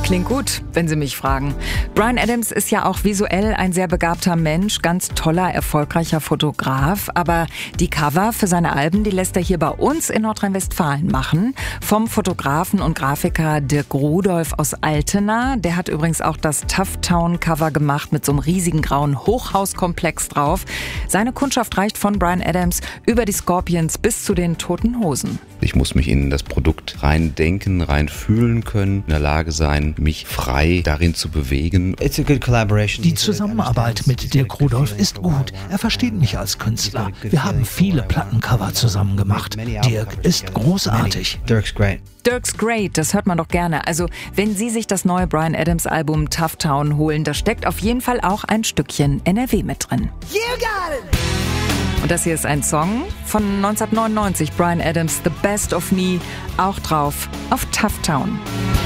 Klingt gut, wenn Sie mich fragen. Bryan Adams ist ja auch visuell ein sehr begabter Mensch, ganz toller, erfolgreicher Fotograf. Aber die Cover für seine Alben, die lässt er hier bei uns in Nordrhein-Westfalen machen. Vom Fotografen und Grafiker Dirk Rudolph aus Altena. Der hat übrigens auch das Tufftown-Cover gemacht mit so einem riesigen grauen Hochhauskomplex drauf. Seine Kundschaft reicht von Bryan Adams über die Scorpions bis zu den Toten Hosen. Ich muss mich in das Produkt reindenken, reinfühlen können, in der Lage sein, mich frei darin zu bewegen. Die Zusammenarbeit mit Dirk Rudolph ist gut. Er versteht mich als Künstler. Wir haben viele Plattencover zusammen gemacht. Dirk ist großartig. Dirk's great, das hört man doch gerne. Also, wenn Sie sich das neue Bryan Adams Album Tufftown holen, da steckt auf jeden Fall auch ein Stückchen NRW mit drin. You got it! Und das hier ist ein Song von 1999, Bryan Adams, The Best of Me, auch drauf auf Tufftown.